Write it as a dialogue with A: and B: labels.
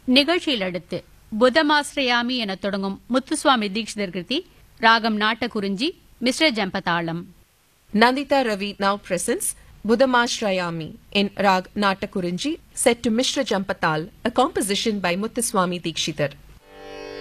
A: நிகழ்ச்சியில் அடுத்து புதமாஸ்ரயாமி என தொடங்கும் முத்துசுவாமி தீட்சிதர் கிருதி ராகம் நாட்டகுறிஞ்சி மிஸ்ர ஜம்பதாளம்.
B: Nandita Ravi now presents Budamashrayami in Rag Natakurinji set to Mishra Jampatal, a composition by Muthuswami Dikshithar.